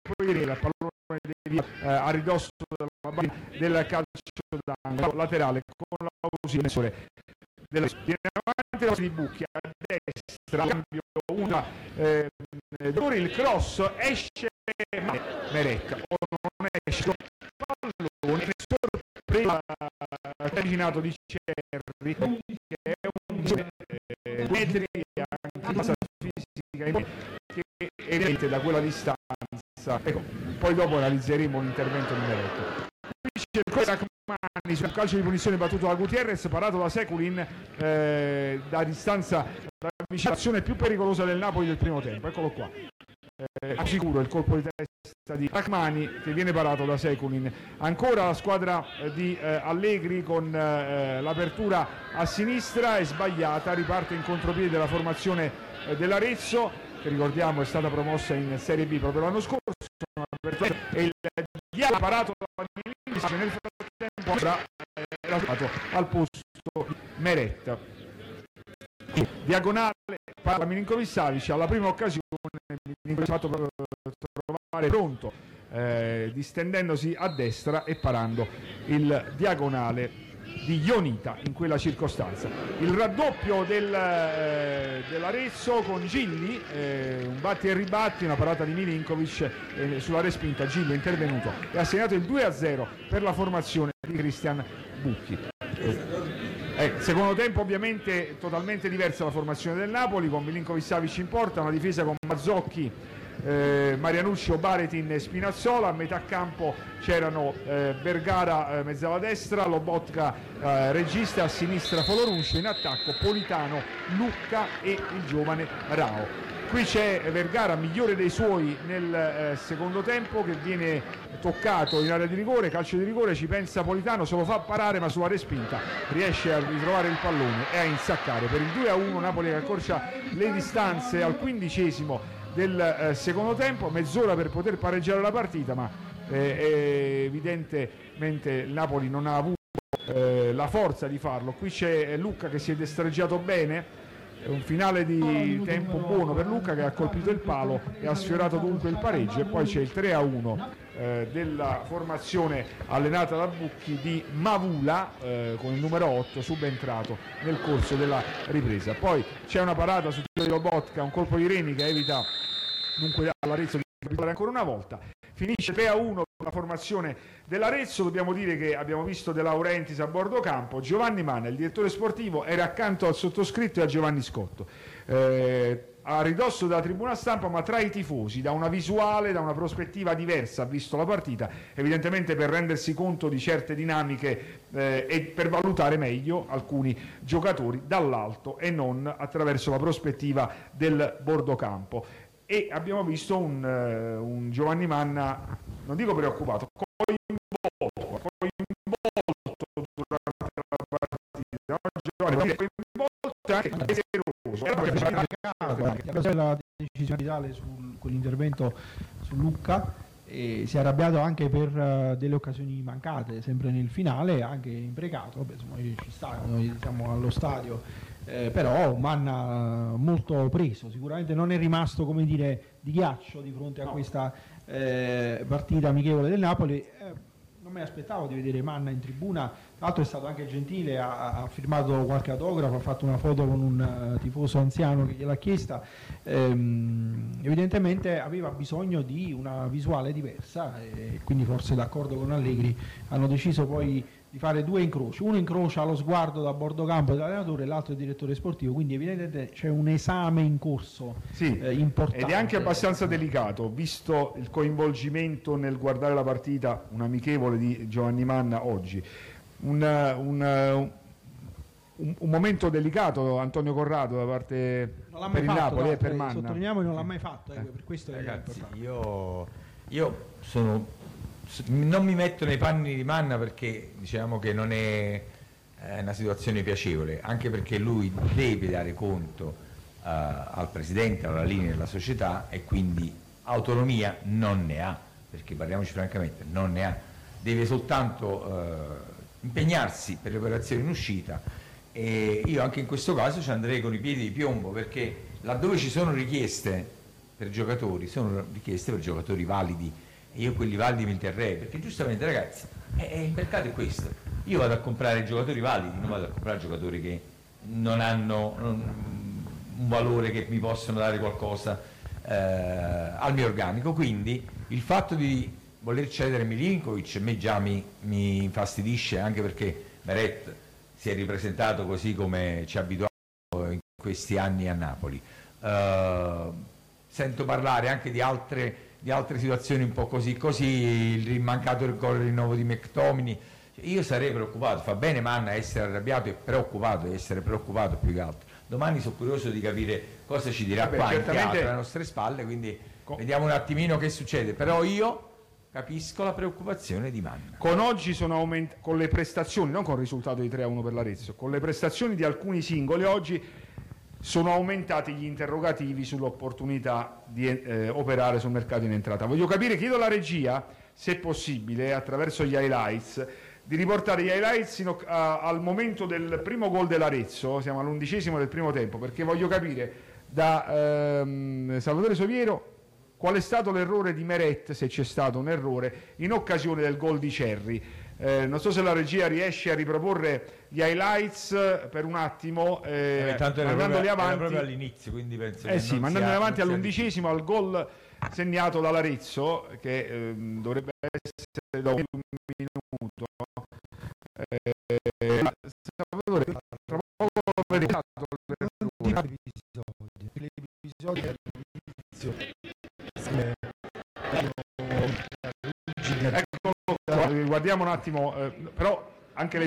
ieri il pallone via a ridosso del calcio d'angolo laterale con l'ausilio viene avanti di Bucchi a destra, cambio una il cross, esce Meretta o non esce pallone, sorpresa avvicinato di Cerri che è un metri anche fisica che è evidente da quella distanza. Ecco, poi dopo analizzeremo l'intervento di Meretta. Qui c'è il Rachmani sul calcio di punizione battuto da Gutierrez, parato da Seculin da distanza, l'azione più pericolosa del Napoli del primo tempo. Eccolo qua. Sicuro il colpo di testa di Rachmani che viene parato da Seculin. Ancora la squadra di Allegri con l'apertura a sinistra è sbagliata, riparte in contropiede della formazione dell'Arezzo, che ricordiamo è stata promossa in Serie B proprio l'anno scorso, e il diavolo parato da Milinkovic nel frattempo era stato al posto di Meretta. Diagonale para Milinkovic-Savic, alla prima occasione Milinkovic ha fatto trovare pronto, distendendosi a destra e parando il diagonale di Ionita in quella circostanza. Il raddoppio dell'Arezzo con Gilli, un batti e ribatti, una parata di Milinkovic sulla respinta. Gilli è intervenuto e ha segnato il 2-0 per la formazione di Christian Bucchi. Secondo tempo ovviamente totalmente diversa la formazione del Napoli, con Milinkovic-Savic in porta, una difesa con Mazzocchi, Marianucci, Baretin e Spinazzola. A metà campo c'erano Vergara mezzala a destra, Lobotka regista, a sinistra Foloruncio, in attacco Politano, Lucca e il giovane Rao. Qui c'è Vergara, migliore dei suoi nel secondo tempo, che viene toccato in area di rigore, calcio di rigore, ci pensa Politano, se lo fa parare ma sulla respinta riesce a ritrovare il pallone e a insaccare per il 2-1. Napoli che accorcia le distanze al 15° del secondo tempo, mezz'ora per poter pareggiare la partita, ma evidentemente il Napoli non ha avuto la forza di farlo. Qui c'è Lucca che si è destreggiato bene, un finale di tempo buono per Lucca che ha colpito il palo e ha sfiorato dunque il pareggio, e poi c'è il 3-1 della formazione allenata da Bucchi di Mavula con il numero 8 subentrato nel corso della ripresa. Poi c'è una parata su tiro di Lobotka, un colpo di Reni che evita dunque all'Arezzo di capitolare ancora una volta. Finisce 3-1 per la formazione dell'Arezzo. Dobbiamo dire che abbiamo visto De Laurentiis a bordo campo, Giovanni Manna, il direttore sportivo, era accanto al sottoscritto e a Giovanni Scotto, a ridosso della tribuna stampa, ma tra i tifosi, da una visuale, da una prospettiva diversa, ha visto la partita, evidentemente per rendersi conto di certe dinamiche e per valutare meglio alcuni giocatori dall'alto e non attraverso la prospettiva del bordocampo. E abbiamo visto un Giovanni Manna, non dico preoccupato, coinvolto durante la partita, Giovanni coinvolto e anche desideroso. La decisione finale su quell'intervento su Lucca, e si è arrabbiato anche per delle occasioni mancate sempre nel finale, anche imprecato. Vabbè, insomma, ci sta, noi siamo allo stadio. Però Manna molto preso, sicuramente non è rimasto, come dire, di ghiaccio di fronte a questa partita amichevole del Napoli. Non mi aspettavo di vedere Manna in tribuna, tra l'altro è stato anche gentile, ha firmato qualche autografo, ha fatto una foto con un tifoso anziano che gliel'ha chiesta. Evidentemente aveva bisogno di una visuale diversa, e quindi forse d'accordo con Allegri hanno deciso poi di fare due incroci, uno incrocia lo sguardo da bordo campo dell'allenatore e l'altro il direttore sportivo, quindi evidentemente c'è un esame in corso, importante. Ed è anche abbastanza delicato, visto il coinvolgimento nel guardare la partita, un amichevole di Giovanni Manna oggi, un momento delicato, Antonio Corrado, da parte per il Napoli e per Manna. Sottolineiamo che non l'ha mai fatto, per questo ragazzi, io non mi metto nei panni di Manna, perché diciamo che non è una situazione piacevole, anche perché lui deve dare conto al presidente, alla linea della società, e quindi autonomia non ne ha, perché parliamoci francamente, non ne ha, deve soltanto impegnarsi per le operazioni in uscita, e io anche in questo caso ci andrei con i piedi di piombo, perché laddove ci sono richieste per giocatori sono richieste per giocatori validi, e io quelli validi mi terrei, perché giustamente ragazzi il mercato è questo, io vado a comprare giocatori validi, non vado a comprare giocatori che non hanno un valore, che mi possono dare qualcosa al mio organico. Quindi il fatto di voler cedere Milinkovic a me già mi infastidisce, anche perché Meret si è ripresentato così come ci ha abituato in questi anni a Napoli. Sento parlare anche di altre situazioni un po' così, il mancato rinnovo di McTominay. Io sarei preoccupato, fa bene Manna essere arrabbiato e preoccupato, essere preoccupato più che altro. Domani sono curioso di capire cosa ci dirà qua in teatro alle nostre spalle, quindi vediamo un attimino che succede, però io capisco la preoccupazione di Manna. Con oggi sono con le prestazioni, non con il risultato di 3-1 per l'Arezzo, con le prestazioni di alcuni singoli oggi sono aumentati gli interrogativi sull'opportunità di operare sul mercato in entrata. Voglio capire, chiedo alla regia, se è possibile, attraverso gli highlights, di riportare gli highlights al momento del primo gol dell'Arezzo, siamo all'11° del primo tempo, perché voglio capire da Salvatore Soviero qual è stato l'errore di Meret, se c'è stato un errore, in occasione del gol di Cerri. Non so se la regia riesce a riproporre gli highlights per un attimo, mandandoli avanti. Era proprio all'inizio, quindi penso che sì, mandandoli avanti all'11° al gol segnato dall'Arezzo, che dovrebbe essere da un minuto. Salvatore, tra poco vedete l'episodio all'inizio. Eccolo qua, guardiamo un attimo, però anche le